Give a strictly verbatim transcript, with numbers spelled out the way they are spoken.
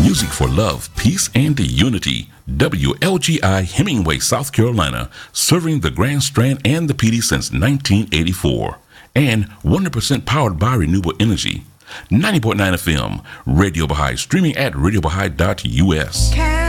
Music for love, peace, and unity. W L G I Hemingway, South Carolina, serving the Grand Strand and the P D since nineteen eighty-four. And one hundred percent powered by renewable energy. ninety point nine F M, Radio Baha'i, streaming at radio baha'i dot U S.